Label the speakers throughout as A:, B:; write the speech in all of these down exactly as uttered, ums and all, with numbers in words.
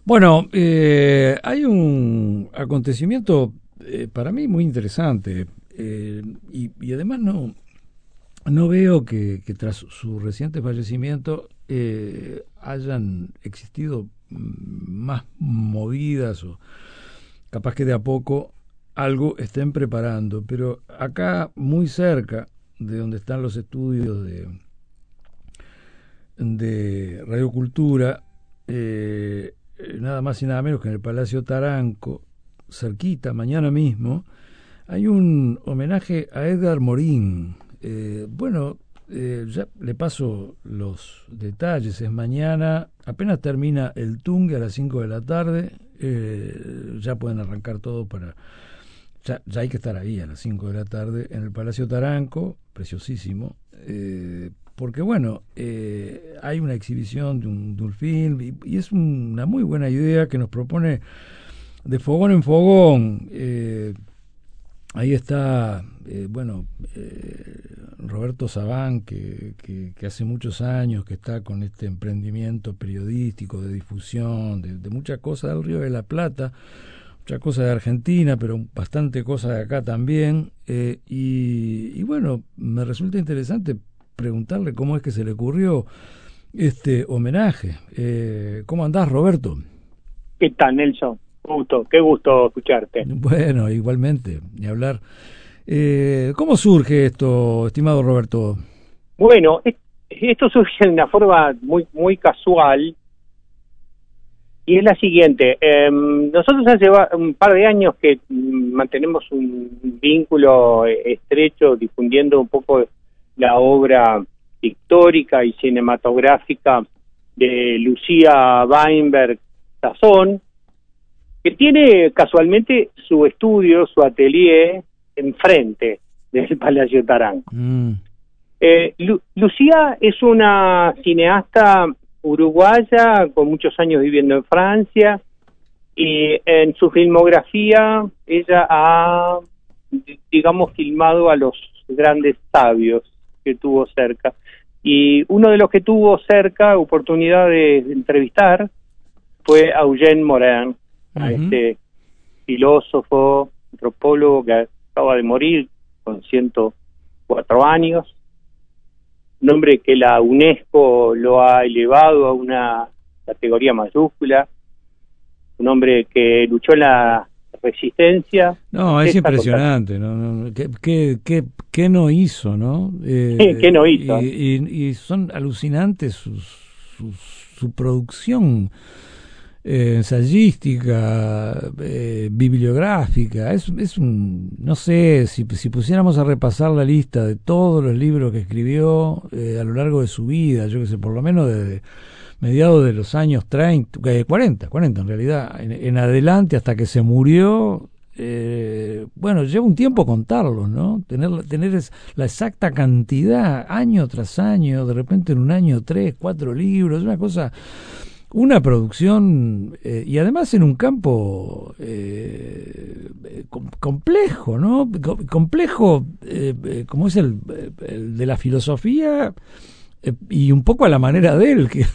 A: Bueno, eh, hay un acontecimiento eh, para mí muy interesante eh, y, y además no, no veo que, que tras su reciente fallecimiento eh, hayan existido mm, más movidas o capaz que de a poco algo estén preparando, pero acá muy cerca de donde están los estudios de, de Radiocultura, eh, nada más y nada menos que en el Palacio Taranco, cerquita, mañana mismo, hay un homenaje a Edgar Morin. Eh, bueno, eh, ya le paso los detalles. Es mañana, apenas termina el Tungue a las cinco de la tarde. Eh, ya pueden arrancar todo para... Ya, ya hay que estar ahí a las cinco de la tarde en el Palacio Taranco, preciosísimo. Eh, porque bueno, eh, hay una exhibición de un, de un film y, y es un, una muy buena idea que nos propone de fogón en fogón. Eh, ahí está, eh, bueno, eh, Roberto Sabán, que, que, que hace muchos años que está con este emprendimiento periodístico de difusión, de, de muchas cosas del Río de la Plata, mucha cosa de Argentina, pero bastante cosa de acá también. Eh, y, y bueno, me resulta interesante preguntarle cómo es que se le ocurrió este homenaje. Eh, ¿Cómo andás, Roberto?
B: ¿Qué tal, Nelson? Gusto, qué gusto escucharte.
A: Bueno, igualmente, ni hablar. Eh, ¿Cómo surge esto, estimado Roberto?
B: Bueno, esto surge de una forma muy muy casual y es la siguiente. Eh, nosotros hace un par de años que mantenemos un vínculo estrecho difundiendo un poco la obra pictórica y cinematográfica de Lucía Weinberg Sazón, que tiene casualmente su estudio, su atelier, enfrente del Palacio Taranco. Mm. Eh, Lu Lucía es una cineasta uruguaya con muchos años viviendo en Francia, y en su filmografía ella ha, digamos, filmado a los grandes sabios que tuvo cerca. Y uno de los que tuvo cerca oportunidad de entrevistar fue a Eugène Morin, a uh-huh. este filósofo, antropólogo que acaba de morir con ciento cuatro años, un hombre que la UNESCO lo ha elevado a una categoría mayúscula, un hombre que luchó en la resistencia.
A: No, es impresionante, ¿no? no ¿Qué, qué, qué, qué no hizo, no?
B: Eh, ¿Qué no hizo?
A: Y, y, y son alucinantes sus, sus, su producción Eh, ensayística, eh, bibliográfica. Es, es un, no sé, si, si pusiéramos a repasar la lista de todos los libros que escribió eh, a lo largo de su vida, yo que sé, por lo menos desde mediados de los años treinta, eh, cuarenta, cuarenta en realidad, en, en adelante hasta que se murió, eh, bueno, lleva un tiempo contarlos, ¿no? Tener, tener es, la exacta cantidad, año tras año, de repente en un año tres, cuatro libros, una cosa... Una producción, eh, y además en un campo eh, com complejo, ¿no? Com complejo, eh, eh, como es el, el de la filosofía, eh, y un poco a la manera de él, que,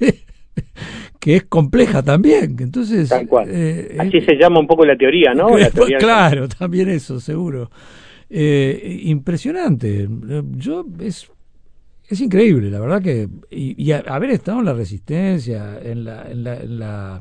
A: que es compleja también. Entonces,
B: tal cual. Eh, Así eh, se llama un poco la teoría, ¿no? La teoría
A: claro, del... también eso, seguro. Eh, impresionante. Yo es Es increíble, la verdad que... Y, y a, haber estado en la resistencia, en la en la, en la,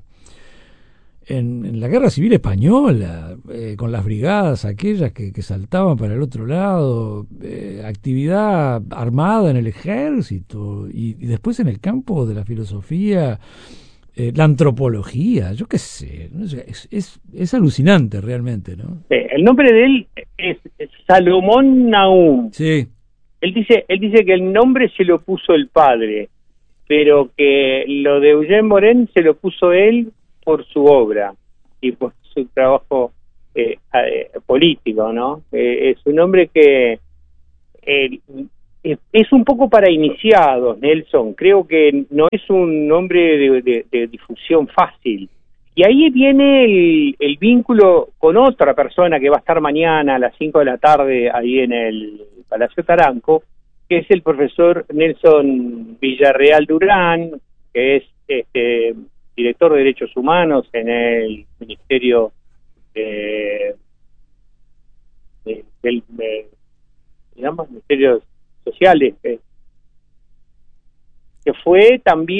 A: en, en la Guerra Civil Española, eh, con las brigadas aquellas que, que saltaban para el otro lado, eh, actividad armada en el ejército, y, y después en el campo de la filosofía, eh, la antropología, yo qué sé, no sé es, es, es alucinante realmente, ¿no?
B: Eh, el nombre de él es Salomón Naum.
A: Sí.
B: Él dice, él dice que el nombre se lo puso el padre, pero que lo de Eugène Morin se lo puso él por su obra y por su trabajo eh, eh, político, ¿no? Eh, es un nombre que eh, es, es un poco para iniciados, Nelson. Creo que no es un nombre de, de, de difusión fácil. Y ahí viene el, el vínculo con otra persona que va a estar mañana a las cinco de la tarde ahí en el Palacio Taranco, que es el profesor Nelson Villarreal Durán, que es este, director de Derechos Humanos en el Ministerio eh, de, del de, digamos, Ministerios Sociales, eh, que fue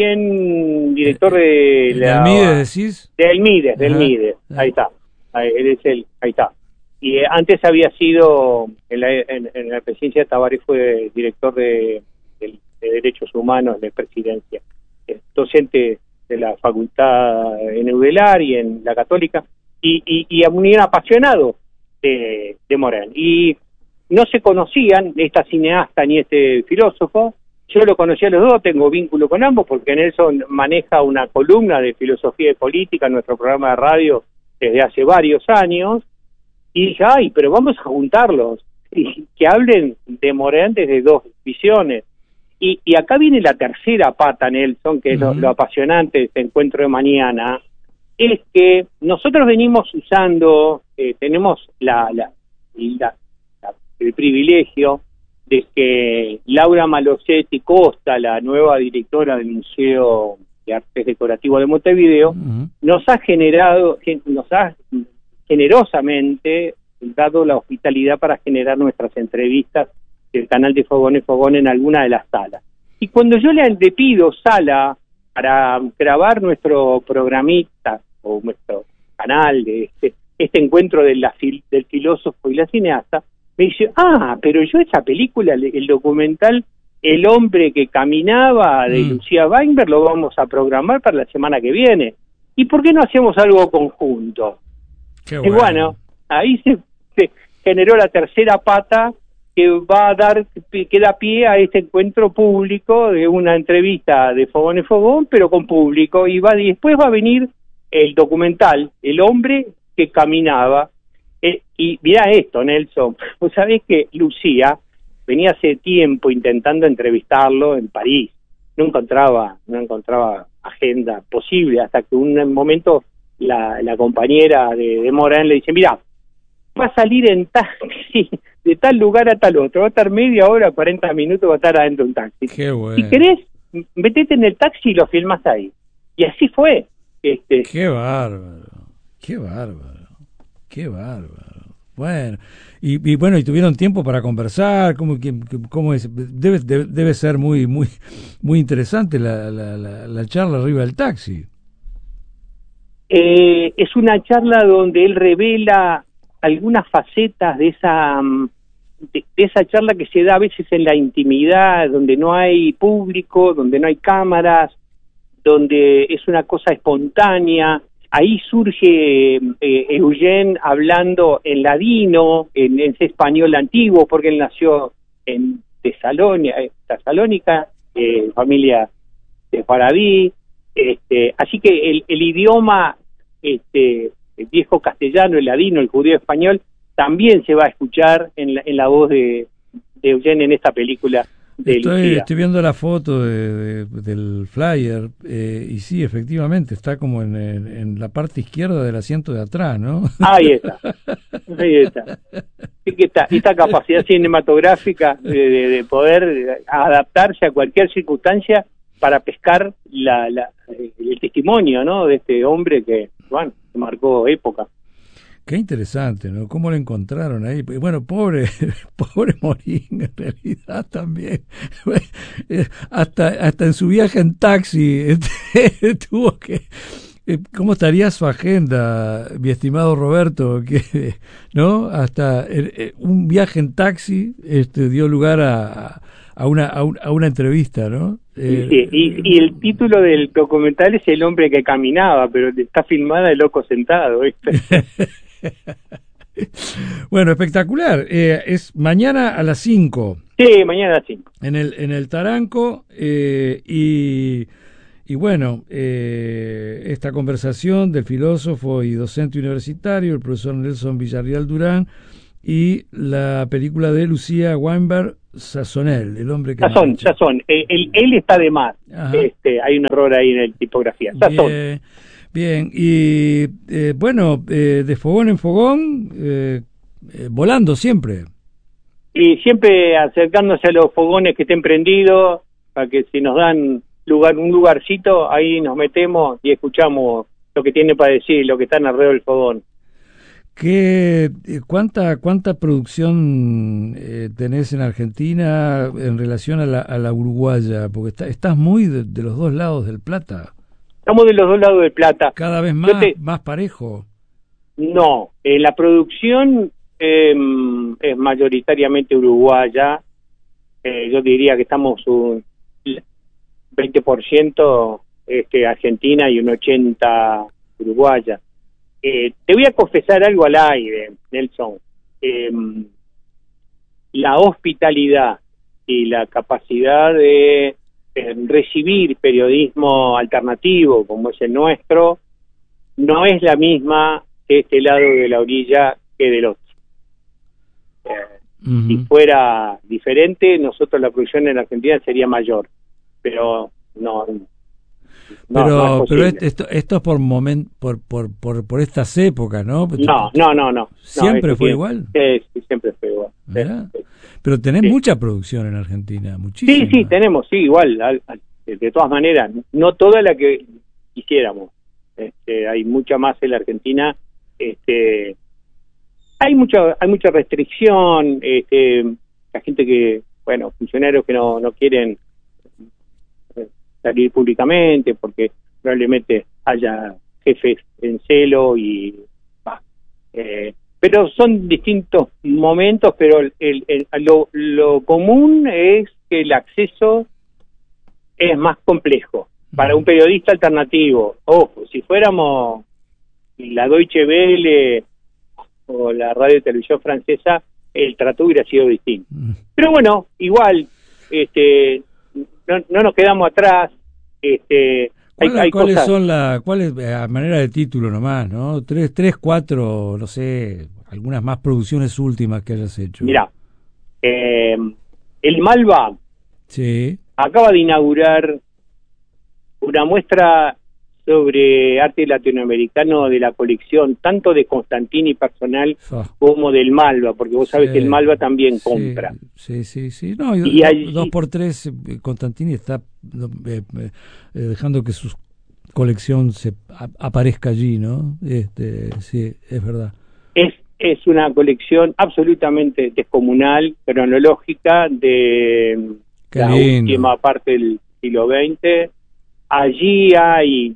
B: también director de
A: ¿El
B: la...
A: Mides, decís?
B: Del Mides, del Mides, ahí está, ahí, él es el, ahí está. Y eh, antes había sido, en la, en, en la presidencia de Tabaré fue director de, de, de Derechos Humanos de Presidencia, es docente de la facultad en Udelar y en la Católica, y, y, y un apasionado de, de Morán. Y no se conocían, esta cineasta ni este filósofo. Yo lo conocí a los dos, tengo vínculo con ambos, porque Nelson maneja una columna de filosofía y política en nuestro programa de radio desde hace varios años, y dije, ay, pero vamos a juntarlos, y que hablen de Morán desde dos visiones. Y, y acá viene la tercera pata, Nelson, que es uh-huh. lo, lo apasionante de este encuentro de mañana, es que nosotros venimos usando, eh, tenemos la, la, la, la el privilegio de que Laura Malosetti Costa, la nueva directora del Museo de Artes Decorativas de Montevideo, uh-huh. nos ha generado, nos ha generosamente dado la hospitalidad para generar nuestras entrevistas del canal de Fogón y Fogón en alguna de las salas. Y cuando yo le, le pido sala para grabar nuestro programita o nuestro canal de este, este encuentro de la, del filósofo y la cineasta, me dice, ah, pero yo esa película, el documental El hombre que caminaba de mm. Lucía Weinberg, lo vamos a programar para la semana que viene. ¿Y por qué no hacemos algo conjunto?
A: Qué bueno.
B: Y bueno, ahí se, se generó la tercera pata que va a dar, que da pie a este encuentro público de una entrevista de Fogón y Fogón, pero con público, y va y después va a venir el documental El hombre que caminaba. Eh, y mirá esto, Nelson, vos sabés que Lucía venía hace tiempo intentando entrevistarlo en París, no encontraba, no encontraba agenda posible, hasta que un momento la, la compañera de, de Morán le dice, mirá, va a salir en taxi de tal lugar a tal otro, va a estar media hora, cuarenta minutos, va a estar adentro de un taxi.
A: Qué bueno.
B: Si querés, metete en el taxi y lo filmás ahí. Y así fue. Este,
A: Qué bárbaro, qué bárbaro. Qué bárbaro. Bueno, y, y bueno, y tuvieron tiempo para conversar, cómo, cómo es, debe, debe, debe ser muy, muy, muy interesante la, la, la, la charla arriba del taxi.
B: Eh, es una charla donde él revela algunas facetas de esa, de, de esa charla que se da a veces en la intimidad, donde no hay público, donde no hay cámaras, donde es una cosa espontánea. Ahí surge eh, Eugene hablando en ladino, en, en ese español antiguo, porque él nació en Tesalónica, Tesalónica eh, familia de Paradí. Este, así que el, el idioma, este, el viejo castellano, el ladino, el judío español, también se va a escuchar en la, en la voz de, de Eugene en esta película.
A: Estoy, estoy viendo la foto de, de, del flyer eh, y sí, efectivamente, está como en, en, en la parte izquierda del asiento de atrás, ¿no?
B: Ahí está, ahí está. Sí que está esta capacidad cinematográfica de, de, de poder adaptarse a cualquier circunstancia para pescar la, la, el testimonio, ¿no? De este hombre que, bueno, marcó época.
A: Qué interesante, ¿no? ¿Cómo lo encontraron ahí? Bueno, pobre, pobre Morín, en realidad también. Hasta, hasta en su viaje en taxi este, tuvo que... ¿Cómo estaría su agenda, mi estimado Roberto? Que, ¿no? Hasta eh, un viaje en taxi este, dio lugar a, a, una, a, un, a una entrevista, ¿no?
B: Eh, sí, y, y el título del documental es El hombre que caminaba, pero está filmada el loco sentado, ¿viste?
A: Bueno, espectacular. Eh, es mañana a las cinco.
B: Sí, mañana a las cinco.
A: En el, en el Taranco. Eh, y, y bueno, eh, esta conversación del filósofo y docente universitario, el profesor Nelson Villarreal Durán, y la película de Lucía Weinberg, Sazonel, el hombre que...
B: Sazón, Sazón. Eh, él, él está de más. Este, hay un error ahí en la tipografía. Sazón.
A: Bien. Bien, y eh, bueno, eh, de fogón en fogón, eh, eh, volando siempre.
B: Y siempre acercándose a los fogones que estén prendidos, para que si nos dan lugar un lugarcito, ahí nos metemos y escuchamos lo que tiene para decir, lo que está en alrededor del fogón.
A: ¿Qué, cuánta, ¿Cuánta producción eh, tenés en Argentina en relación a la, a la uruguaya? Porque está, estás muy de, de los dos lados del Plata.
B: Estamos de los dos lados del Plata.
A: Cada vez más,
B: te...
A: más parejo.
B: No, eh, la producción eh, es mayoritariamente uruguaya. Eh, yo diría que estamos un veinte por ciento este, Argentina y un ochenta por ciento uruguaya. Eh, te voy a confesar algo al aire, Nelson. Eh, la hospitalidad y la capacidad de eh, recibir periodismo alternativo como es el nuestro no es la misma de este lado de la orilla que del otro. Eh, uh-huh. Si fuera diferente, nosotros la producción en Argentina sería mayor, pero no... No,
A: pero
B: no es
A: pero esto esto es por moment, por por por por estas épocas, ¿no?
B: No, no, no, no.
A: ¿Siempre
B: no,
A: fue
B: siempre,
A: igual?
B: Sí, sí, siempre fue igual. Sí, sí.
A: Pero tenés
B: sí.
A: mucha producción en Argentina, muchísima.
B: Sí, sí, tenemos, sí, igual. Al, al, de todas maneras, no toda la que quisiéramos. Este, hay mucha más en la Argentina. Este, hay mucha hay mucha restricción. Este, la gente que, bueno, funcionarios que no no quieren salir públicamente porque probablemente haya jefes en celo y bah, eh, pero son distintos momentos, pero el, el, el, lo, lo común es que el acceso es más complejo para un periodista alternativo. Ojo, si fuéramos la Deutsche Welle o la radio y televisión francesa, el trato hubiera sido distinto. Pero bueno, igual este No, no nos quedamos atrás. Este, hay,
A: ¿Cuál,
B: hay
A: ¿Cuáles
B: cosas...
A: son las, cuáles, a manera de título nomás, ¿no? Tres, tres, cuatro, no sé, algunas más producciones últimas que hayas hecho.
B: Mirá, eh, el Malva
A: sí.
B: acaba de inaugurar una muestra sobre arte latinoamericano de la colección, tanto de Constantini personal oh. como del Malva, porque vos sabés sí. que el Malva también
A: sí.
B: compra.
A: Sí, sí, sí. No, y,
B: y
A: do,
B: allí...
A: dos por tres, Constantini está eh, eh, dejando que su colección se a, aparezca allí, ¿no? Este, sí, es verdad.
B: Es es una colección absolutamente descomunal, cronológica, de
A: Qué
B: la
A: lindo.
B: última parte del siglo veinte. Allí hay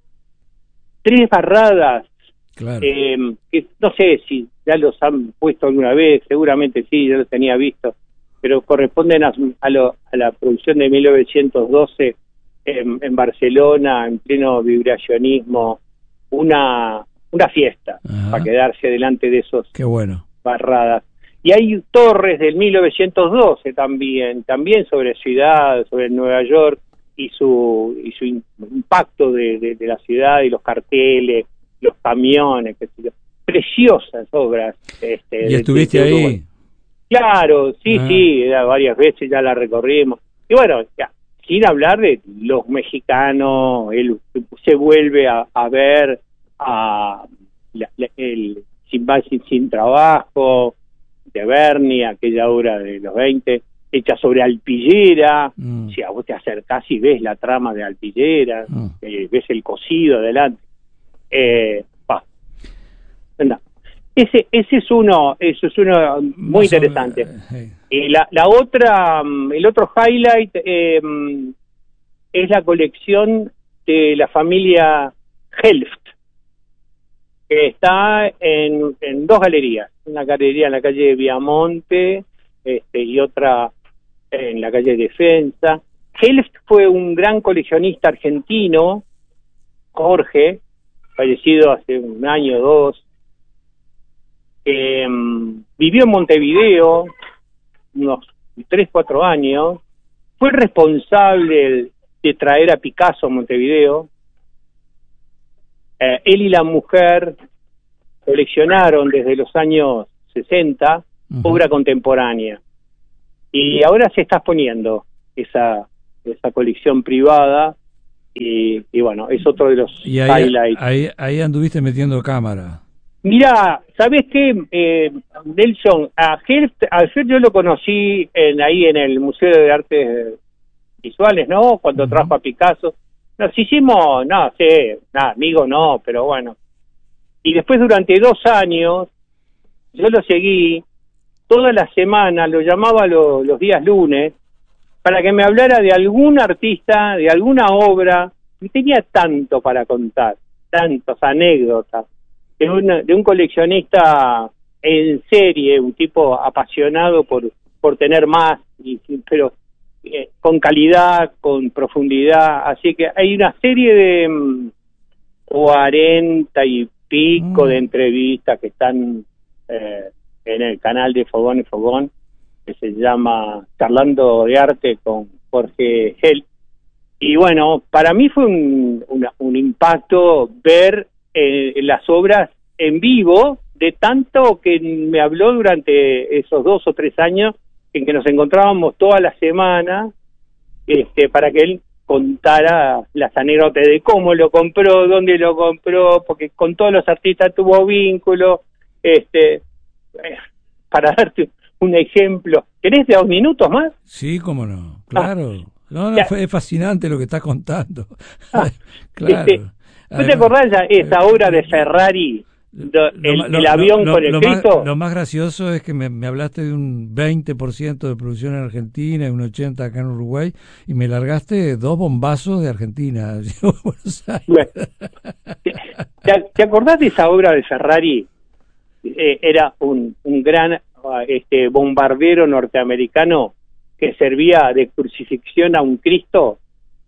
B: tres barradas,
A: claro.
B: eh, que no sé si ya los han puesto alguna vez, seguramente sí, ya los tenía visto, pero corresponden a, a, lo, a la producción de mil novecientos doce en, en Barcelona, en pleno vibracionismo, una una fiesta. Ajá. Para quedarse delante de esos
A: Qué bueno.
B: barradas. Y hay torres del mil novecientos doce también, también sobre ciudad, sobre Nueva York, y su y su impacto de, de, de la ciudad y los carteles, los camiones, qué sé yo. Preciosas obras. Este,
A: ¿Y estuviste
B: de, de
A: ahí?
B: Claro, sí, ah. sí, varias veces ya la recorrimos. Y bueno, ya, sin hablar de los mexicanos, él se vuelve a, a ver a la, la, el Sin Más Sin, Sin Trabajo, de Berni, aquella obra de los veinte, hecha sobre Alpillera. Mm. Si a vos te acercás y ves la trama de Alpillera, mm. eh, ves el cosido adelante. Eh, bah. no. Ese ese es uno, eso es uno muy Más interesante. O, hey. Y la, la otra, el otro highlight eh, es la colección de la familia Helft, que está en, en dos galerías, una galería en la calle de Viamonte este, y otra en la calle Defensa. Helft fue un gran coleccionista argentino, Jorge, fallecido hace un año o dos, eh, vivió en Montevideo unos tres, cuatro años, fue responsable de traer a Picasso a Montevideo. Eh, él y la mujer coleccionaron desde los años sesenta uh-huh. obra contemporánea, y ahora se está exponiendo esa esa colección privada y, y bueno, es otro de los
A: y ahí,
B: highlights.
A: Ahí, ahí anduviste metiendo cámara.
B: Mira, ¿sabés qué, eh, Nelson? A Helft, a Helft yo lo conocí en, ahí en el Museo de Artes Visuales, ¿no? Cuando uh-huh. trajo a Picasso. nos hicimos, no sé, nada, amigo no, pero bueno. Y después durante dos años, yo lo seguí, toda la semana, lo llamaba lo, los días lunes, para que me hablara de algún artista, de alguna obra, y tenía tanto para contar, tantas anécdotas, de un, de un coleccionista en serie, un tipo apasionado por, por tener más, y, pero eh, con calidad, con profundidad, así que hay una serie de um, cuarenta y pico mm. de entrevistas que están eh, en el canal de Fogón y Fogón, que se llama Charlando de Arte con Jorge Gel. Y bueno, para mí fue un, una, un impacto ver eh, las obras en vivo, de tanto que me habló durante esos dos o tres años en que nos encontrábamos toda la semana, este, para que él contara las anécdotas de cómo lo compró, dónde lo compró, porque con todos los artistas tuvo vínculo, este, eh, para darte un ejemplo. ¿Tenés dos minutos más?
A: Sí, cómo no, claro. Ah, no, no, es fascinante lo que estás contando.
B: Ah,
A: claro.
B: Este, ¿tú te acordás ya esa obra de Ferrari, do, el, lo, el avión
A: lo,
B: con el
A: lo
B: Cristo?
A: Más, lo más gracioso es que me, me hablaste de un veinte por ciento de producción en Argentina y un ochenta por ciento acá en Uruguay, y me largaste dos bombazos de Argentina.
B: Bueno, ¿te, ¿te acordás de esa obra de Ferrari? Eh, era un, un gran este bombardero norteamericano que servía de crucifixión a un Cristo.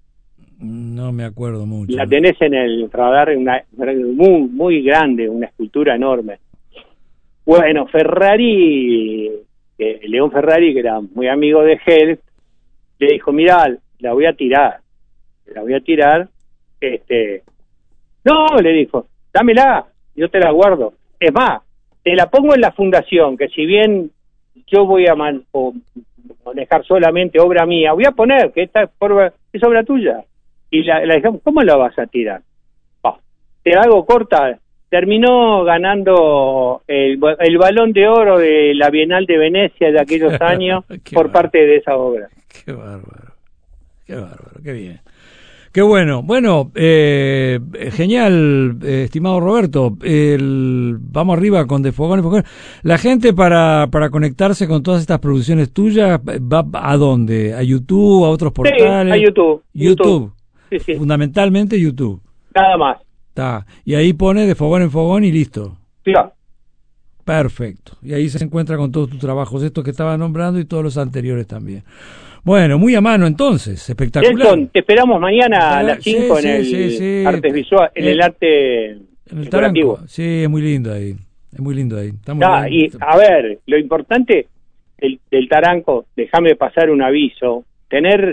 A: No me acuerdo mucho.
B: La tenés en el radar, una muy muy grande, una escultura enorme. Bueno, Ferrari, eh, León Ferrari, que era muy amigo de Hel, le dijo, mirá, la voy a tirar, la voy a tirar, este, no, le dijo, dámela, yo te la guardo. Es más, te la pongo en la fundación, que si bien yo voy a man, o manejar solamente obra mía, voy a poner que esta es, es obra tuya. Y la, la dejamos, ¿cómo la vas a tirar? Oh, te hago corta, terminó ganando el, el Balón de Oro de la Bienal de Venecia de aquellos años por bárbaro. Parte de esa obra.
A: Qué bárbaro, qué bárbaro, qué bien. Qué bueno, bueno, eh, genial, eh, estimado Roberto. El, vamos arriba con De Fogón y Fogón. La gente para para conectarse con todas estas producciones tuyas, ¿va a dónde? ¿A YouTube, a otros portales?
B: Sí, a YouTube.
A: YouTube,
B: YouTube. Sí, sí.
A: Fundamentalmente YouTube.
B: Nada más.
A: Está. Y ahí pone De Fogón en Fogón y listo.
B: Claro.
A: Perfecto. Y ahí se encuentra con todos tus trabajos, estos que estaba nombrando y todos los anteriores también. Bueno, muy a mano entonces, espectacular.
B: Nelson, te esperamos mañana a las cinco sí, en sí, el sí, sí. Artes Visual, en eh, el arte
A: en el Taranco. Sí, es muy lindo ahí. Es muy lindo ahí. Estamos
B: ah, y a ver, lo importante del, del Taranco, déjame pasar un aviso, tener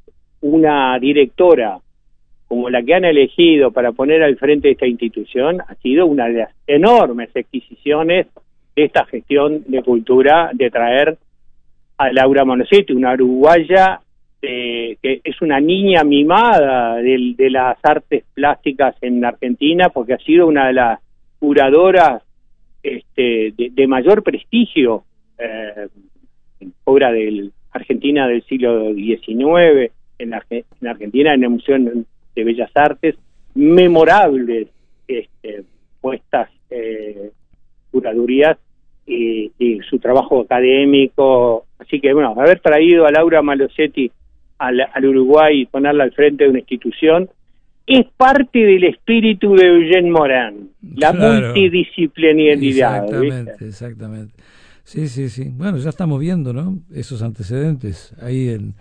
B: una directora como la que han elegido para poner al frente de esta institución ha sido una de las enormes adquisiciones de esta gestión de cultura, de traer a Laura Manosetti, una uruguaya eh, que es una niña mimada de, de las artes plásticas en Argentina, porque ha sido una de las curadoras este, de, de mayor prestigio, eh, obra de Argentina del siglo diecinueve, en, la, en Argentina, en el Museo de Bellas Artes, memorables este, puestas eh, curadurías y, y su trabajo académico. Así que, bueno, haber traído a Laura Manosetti al, al Uruguay y ponerla al frente de una institución es parte del espíritu de Eugene Morin, la claro. multidisciplinaridad.
A: Exactamente,
B: ¿viste?
A: Exactamente. Sí, sí, sí. Bueno, ya estamos viendo, ¿no? Esos antecedentes ahí en,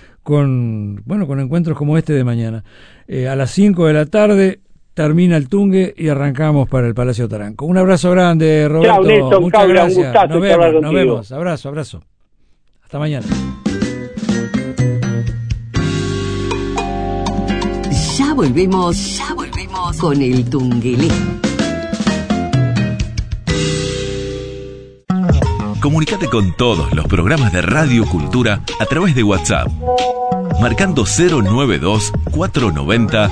A: con, bueno, con encuentros como este de mañana. Eh, a las cinco de la tarde termina el Tungue y arrancamos para el Palacio Taranco. Un abrazo grande, Roberto.
B: Chao, Nelson,
A: muchas
B: Cabra,
A: gracias.
B: Un gustazo
A: nos vemos,
B: contigo.
A: nos vemos. Abrazo, abrazo. Hasta mañana.
C: Ya volvemos, ya volvemos con el Tunguelé.
D: Comunicate con todos los programas de Radio Cultura a través de WhatsApp, marcando cero noventa y dos, cuatrocientos noventa